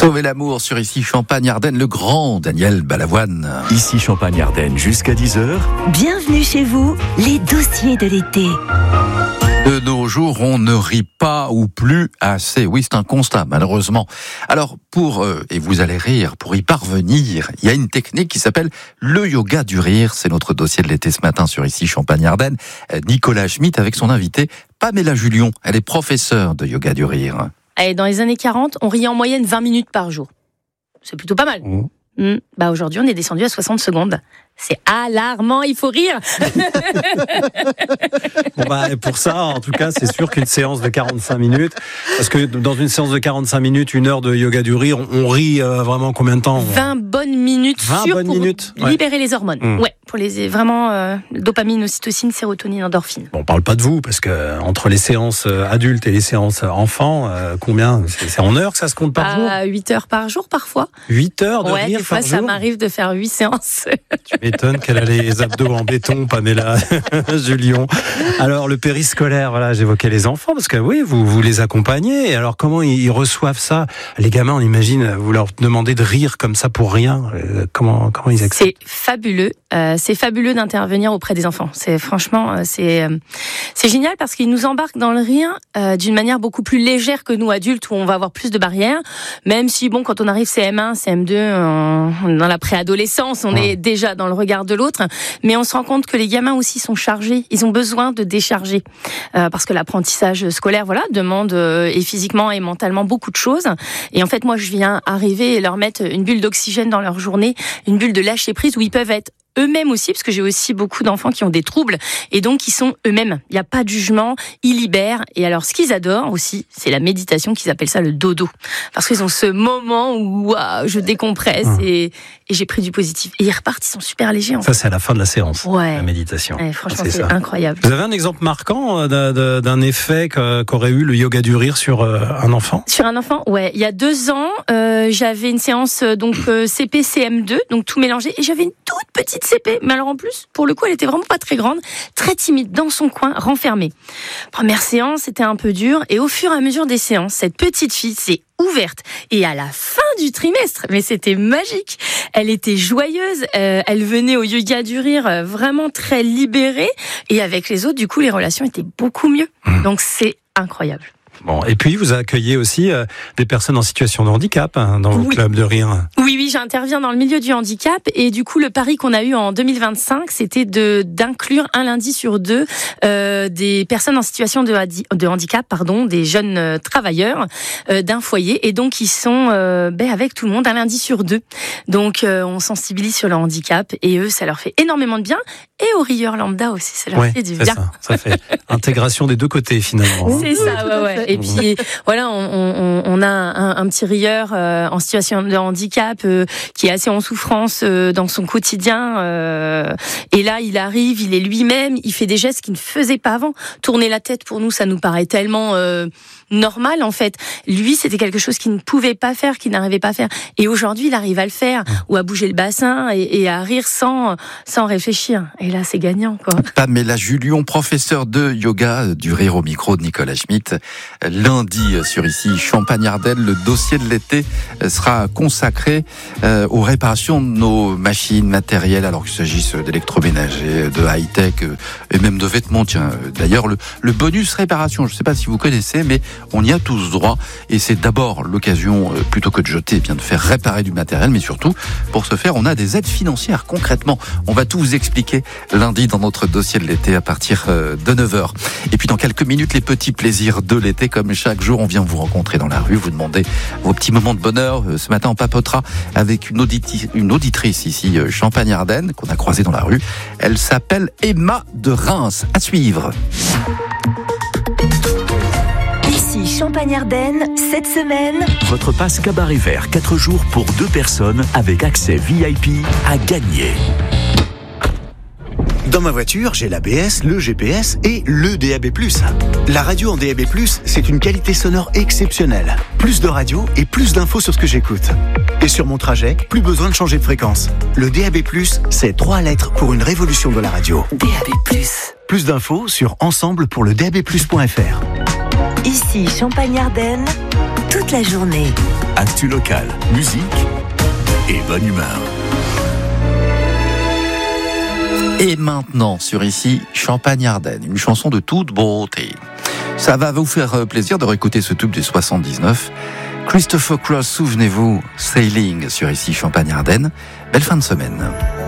Sauver l'amour sur Ici Champagne-Ardenne, le grand Daniel Balavoine. Ici Champagne-Ardenne jusqu'à 10h. Bienvenue chez vous, les dossiers de l'été. De nos jours, on ne rit pas ou plus assez. Oui, c'est un constat, malheureusement. Alors, et vous allez rire, pour y parvenir, il y a une technique qui s'appelle le yoga du rire. C'est notre dossier de l'été ce matin sur Ici Champagne-Ardenne. Nicolas Schmitt avec son invité, Pamela Julion. Elle est professeure de yoga du rire. Et dans les années 40, on riait en moyenne 20 minutes par jour. C'est plutôt pas mal. Aujourd'hui, on est descendu à 60 secondes. C'est alarmant, il faut rire. Et pour ça, en tout cas, c'est sûr qu'une séance de 45 minutes, parce que dans une séance de 45 minutes, 1 heure de yoga du rire, on rit vraiment combien de temps? 20 bonnes minutes 20 bonnes pour minutes, libérer les hormones. Ouais, pour les vraiment dopamine, ocytocine, sérotonine, endorphine. Bon, on parle pas de vous, parce que entre les séances adultes et les séances enfants, combien? C'est en heures que ça se compte par jour? 8 heures par jour parfois. 8 heures de rire par jour? Des fois, ça m'arrive de faire 8 séances. Tu m'étonnes qu'elle a les abdos en béton, Pamela Julion. Alors, le périscolaire, voilà, j'évoquais les enfants, parce que oui, vous les accompagnez. Et alors, comment ils reçoivent ça? Les gamins, on imagine, vous leur demandez de rire comme ça pour rien. Comment ils acceptent? C'est fabuleux. C'est fabuleux d'intervenir auprès des enfants. C'est génial parce qu'ils nous embarquent dans le rire d'une manière beaucoup plus légère que nous adultes, où on va avoir plus de barrières. Même si, quand on arrive CM1, CM2, dans la préadolescence, on est déjà dans le regard de l'autre. Mais on se rend compte que les gamins aussi sont chargés. Ils ont besoin de décharger. Parce que l'apprentissage scolaire, demande et physiquement et mentalement beaucoup de choses. Et en fait, moi, je viens arriver et leur mettre une bulle d'oxygène dans leur journée, une bulle de lâcher prise où ils peuvent être eux-mêmes aussi, parce que j'ai aussi beaucoup d'enfants qui ont des troubles, et donc ils sont eux-mêmes. Il n'y a pas de jugement, ils libèrent. Et alors, ce qu'ils adorent aussi, c'est la méditation, qu'ils appellent ça le dodo. Parce qu'ils ont ce moment où je décompresse et j'ai pris du positif. Et ils repartent, ils sont super légers. Ça, c'est à la fin de la séance, la méditation. Franchement, c'est incroyable. Vous avez un exemple marquant d'un effet qu'aurait eu le yoga du rire sur un enfant? Sur un enfant, il y a 2 ans, j'avais une séance CP, CM2, donc tout mélangé, et j'avais une toute petite CP, mais alors en plus, pour le coup, elle était vraiment pas très grande, très timide, dans son coin, renfermée. Première séance, c'était un peu dur, et au fur et à mesure des séances, cette petite fille s'est ouverte. Et à la fin du trimestre, mais c'était magique. Elle était joyeuse, elle venait au yoga du rire vraiment très libérée, et avec les autres, du coup, les relations étaient beaucoup mieux. Donc c'est incroyable. Bon, et puis vous accueillez aussi des personnes en situation de handicap dans vos clubs de rire. Oui, j'interviens dans le milieu du handicap, et du coup le pari qu'on a eu en 2025, c'était d'inclure un lundi sur 2 des personnes en situation de handicap, des jeunes travailleurs d'un foyer, et donc ils sont avec tout le monde un lundi sur 2. Donc on sensibilise sur le handicap, et eux, ça leur fait énormément de bien, et aux rieurs lambda aussi, ça leur fait du bien. Ça fait intégration des deux côtés finalement. C'est ça, ouais. Et puis on a un petit rieur en situation de handicap qui est assez en souffrance dans son quotidien. Et là, il arrive, il est lui-même, il fait des gestes qu'il ne faisait pas avant. Tourner la tête, pour nous, ça nous paraît tellement normal, en fait. Lui, c'était quelque chose qu'il ne pouvait pas faire, qu'il n'arrivait pas à faire. Et aujourd'hui, il arrive à le faire, ou à bouger le bassin et à rire sans réfléchir. Et là, c'est gagnant, quoi. Pamela Julion, professeure de yoga du rire au micro de Nicolas Schmitt. Lundi, sur Ici Champagne-Ardenne, le dossier de l'été sera consacré aux réparations de nos machines, matériels, alors qu'il s'agisse d'électroménager, de high-tech et même de vêtements. Tiens, d'ailleurs, le bonus réparation, je ne sais pas si vous connaissez, mais on y a tous droit, et c'est d'abord l'occasion, plutôt que de jeter, de faire réparer du matériel, mais surtout, pour ce faire, on a des aides financières. Concrètement, on va tout vous expliquer lundi dans notre dossier de l'été à partir de 9h. Et puis dans quelques minutes, les petits plaisirs de l'été, comme chaque jour, on vient vous rencontrer dans la rue, vous demander vos petits moments de bonheur. Ce matin, on papotera avec une auditrice ici, Champagne-Ardenne, qu'on a croisée dans la rue. Elle s'appelle Emma de Reims. À suivre. Ici Champagne-Ardenne, cette semaine, Votre passe cabaret vert 4 jours pour 2 personnes avec accès VIP à gagner. Dans ma voiture, j'ai l'ABS, le GPS et le DAB+. La radio en DAB+, c'est une qualité sonore exceptionnelle. Plus de radio et plus d'infos sur ce que j'écoute. Et sur mon trajet, plus besoin de changer de fréquence. Le DAB+, c'est 3 lettres pour une révolution de la radio. DAB+. Plus d'infos sur ensemblepourledabplus.fr. Ici Champagne-Ardenne, toute la journée. Actu locale, musique et bonne humeur. Et maintenant, sur ici, Champagne-Ardenne, une chanson de toute beauté. Ça va vous faire plaisir de réécouter ce tube des 79. Christopher Cross, souvenez-vous, Sailing sur ici, Champagne-Ardenne. Belle fin de semaine.